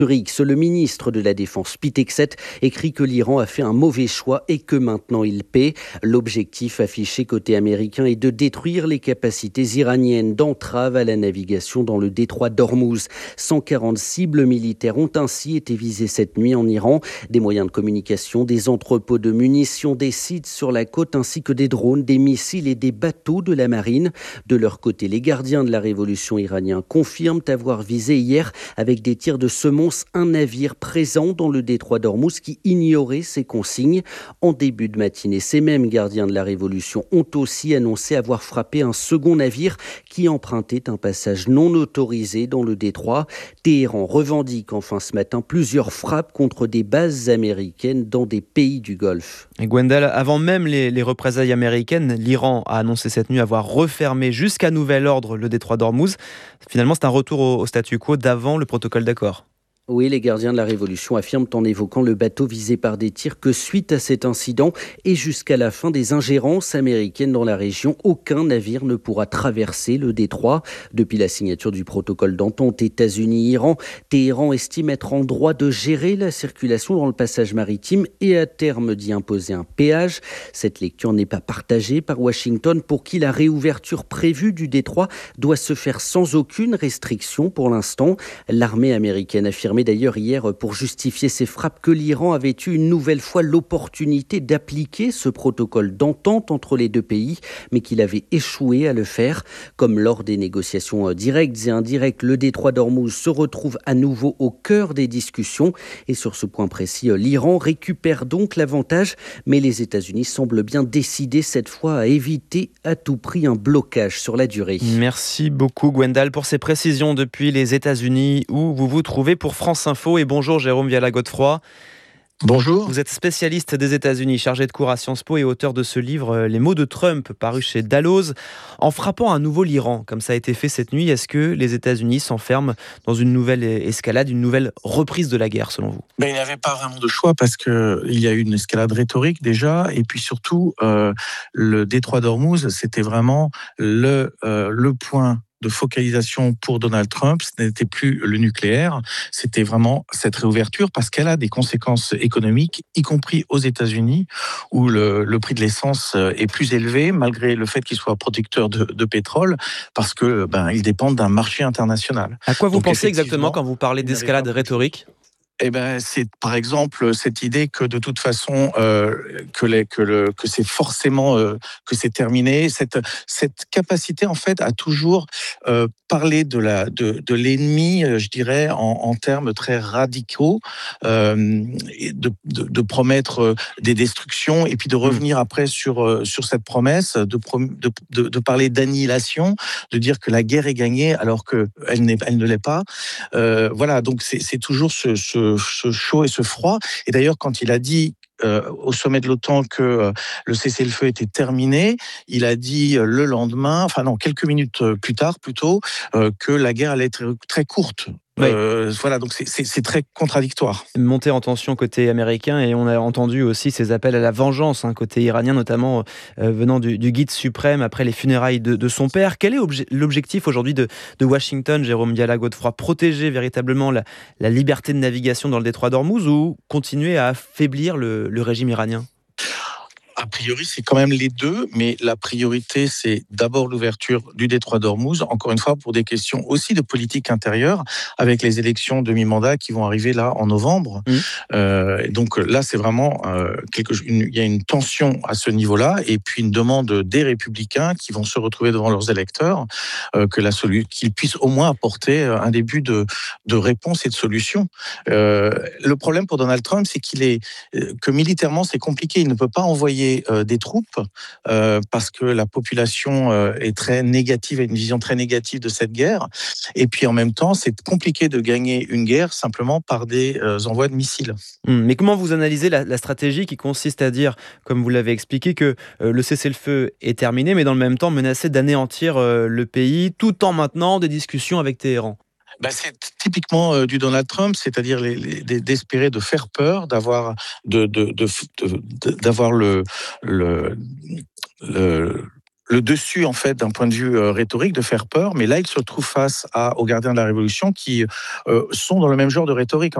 Le ministre de la Défense, Pete Hegseth, écrit que l'Iran a fait un mauvais choix et que maintenant il paie. L'objectif affiché côté américain est de détruire les capacités iraniennes d'entrave à la navigation dans le détroit d'Ormuz. 140 cibles militaires ont ainsi été visées cette nuit en Iran. Des moyens de communication, des entrepôts de munitions, des sites sur la côte ainsi que des drones, des missiles et des bateaux de la marine. De leur côté, les gardiens de la révolution iranienne confirment avoir visé hier avec des tirs de semonce un navire présent dans le détroit d'Ormuz qui ignorait ces consignes. En début de matinée, ces mêmes gardiens de la Révolution ont aussi annoncé avoir frappé un second navire qui empruntait un passage non autorisé dans le détroit. Téhéran revendique enfin ce matin plusieurs frappes contre des bases américaines dans des pays du Golfe. Et Gwendal, avant même les représailles américaines, l'Iran a annoncé cette nuit avoir refermé jusqu'à nouvel ordre le détroit d'Ormuz. Finalement, c'est un retour au statu quo d'avant le protocole d'accord. Oui, les gardiens de la Révolution affirment en évoquant le bateau visé par des tirs que suite à cet incident et jusqu'à la fin des ingérences américaines dans la région, aucun navire ne pourra traverser le détroit. Depuis la signature du protocole d'entente États-Unis-Iran, Téhéran estime être en droit de gérer la circulation dans le passage maritime et à terme d'y imposer un péage. Cette lecture n'est pas partagée par Washington pour qui la réouverture prévue du détroit doit se faire sans aucune restriction pour l'instant. L'armée américaine affirmait d'ailleurs hier pour justifier ses frappes que l'Iran avait eu une nouvelle fois l'opportunité d'appliquer ce protocole d'entente entre les deux pays, mais qu'il avait échoué à le faire. Comme lors des négociations directes et indirectes, le détroit d'Ormuz se retrouve à nouveau au cœur des discussions. Et sur ce point précis, l'Iran récupère donc l'avantage, mais les États-Unis semblent bien décidés cette fois à éviter à tout prix un blocage sur la durée. Merci beaucoup Gwendal pour ces précisions depuis les États-Unis où vous vous trouvez pour France Info. Et bonjour Jérôme Viala-Godefroy. Bonjour. Vous êtes spécialiste des États-Unis, chargé de cours à Sciences Po et auteur de ce livre Les mots de Trump, paru chez Dalloz. En frappant à nouveau l'Iran, comme ça a été fait cette nuit, est-ce que les États-Unis s'enferment dans une nouvelle escalade, une nouvelle reprise de la guerre selon vous ? Il n'y avait pas vraiment de choix parce qu'il y a eu une escalade rhétorique déjà et puis surtout le détroit d'Ormuz, c'était vraiment le point de focalisation pour Donald Trump. Ce n'était plus le nucléaire, c'était vraiment cette réouverture parce qu'elle a des conséquences économiques, y compris aux États-Unis, où le prix de l'essence est plus élevé, malgré le fait qu'il soit producteur de pétrole, parce que ils dépendent d'un marché international. À quoi vous pensez exactement quand vous parlez d'escalade rhétorique ? C'est par exemple cette idée que de toute façon que c'est forcément que c'est terminé. Cette capacité en fait à toujours parler de l'ennemi, je dirais en termes très radicaux, et de promettre des destructions et puis de revenir après sur cette promesse, de parler d'annihilation, de dire que la guerre est gagnée alors que elle ne l'est pas. Voilà, donc c'est toujours ce chaud et ce froid. Et d'ailleurs, quand il a dit au sommet de l'OTAN que le cessez-le-feu était terminé, il a dit le lendemain, quelques minutes plus tard plutôt, que la guerre allait être très courte. Oui. Voilà, donc c'est très contradictoire. Montée en tension côté américain et on a entendu aussi ces appels à la vengeance côté iranien, notamment venant du guide suprême après les funérailles de son père. Quel est l'objectif aujourd'hui de Washington, Jérôme Viala-Godefroy ? Protéger véritablement la liberté de navigation dans le détroit d'Ormuz ou continuer à affaiblir le régime iranien ? A priori, c'est quand même les deux, mais la priorité, c'est d'abord l'ouverture du détroit d'Ormuz, encore une fois, pour des questions aussi de politique intérieure, avec les élections de mi-mandat qui vont arriver là en novembre. Donc là, c'est vraiment il y a une tension à ce niveau-là, et puis une demande des républicains qui vont se retrouver devant leurs électeurs, qu'ils puissent au moins apporter un début de réponse et de solution. Le problème pour Donald Trump, c'est que militairement, c'est compliqué. Il ne peut pas envoyer des troupes parce que la population est très négative, a une vision très négative de cette guerre. Et puis en même temps, c'est compliqué de gagner une guerre simplement par des envois de missiles. Mais comment vous analysez la stratégie qui consiste à dire, comme vous l'avez expliqué, que le cessez-le-feu est terminé, mais dans le même temps menacer d'anéantir le pays tout en maintenant des discussions avec Téhéran ? C'est typiquement du Donald Trump, c'est-à-dire d'espérer de faire peur, d'avoir le dessus en fait d'un point de vue rhétorique, de faire peur. Mais là, il se trouve face aux gardiens de la Révolution qui sont dans le même genre de rhétorique.